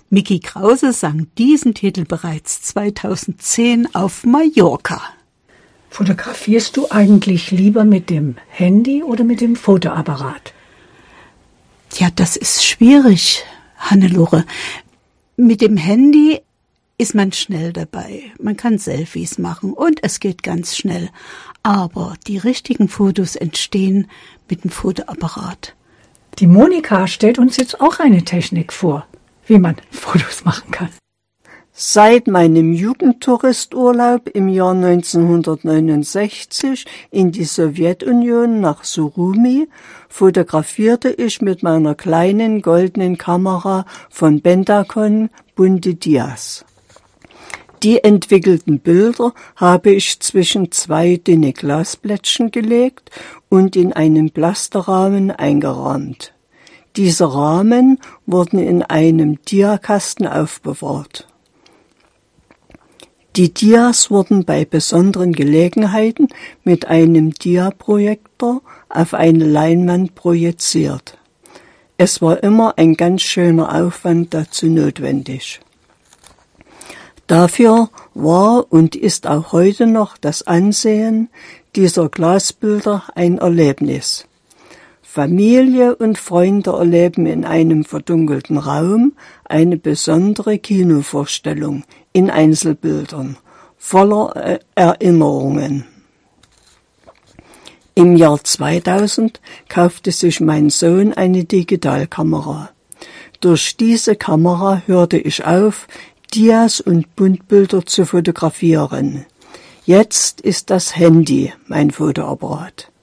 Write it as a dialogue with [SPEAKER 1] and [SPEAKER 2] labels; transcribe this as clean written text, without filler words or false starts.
[SPEAKER 1] Micky Krause sang diesen Titel bereits 2010 auf Mallorca.
[SPEAKER 2] Fotografierst du eigentlich lieber mit dem Handy oder mit dem Fotoapparat?
[SPEAKER 1] Ja, das ist schwierig, Hannelore. Mit dem Handy ist man schnell dabei. Man kann Selfies machen und es geht ganz schnell. Aber die richtigen Fotos entstehen mit dem Fotoapparat.
[SPEAKER 2] Die Monika stellt uns jetzt auch eine Technik vor, wie man Fotos machen kann.
[SPEAKER 3] Seit meinem Jugendtouristurlaub im Jahr 1969 in die Sowjetunion nach Surumi fotografierte ich mit meiner kleinen goldenen Kamera von Bentacon bunte Dias. Die entwickelten Bilder habe ich zwischen zwei dünne Glasblättchen gelegt und in einen Plasterrahmen eingerahmt. Diese Rahmen wurden in einem Diakasten aufbewahrt. Die Dias wurden bei besonderen Gelegenheiten mit einem Diaprojektor auf eine Leinwand projiziert. Es war immer ein ganz schöner Aufwand dazu notwendig. Dafür war und ist auch heute noch das Ansehen dieser Glasbilder ein Erlebnis. Familie und Freunde erleben in einem verdunkelten Raum eine besondere Kinovorstellung in Einzelbildern, voller Erinnerungen. Im Jahr 2000 kaufte sich mein Sohn eine Digitalkamera. Durch diese Kamera hörte ich auf, Dias und Buntbilder zu fotografieren. Jetzt ist das Handy mein Fotoapparat.